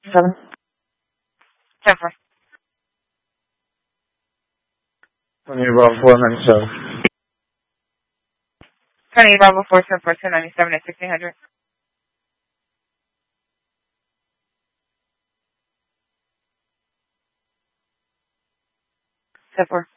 7. 10-4. 28 Bravo 497. 28 Bravo 474 297 at 1600. 10-4.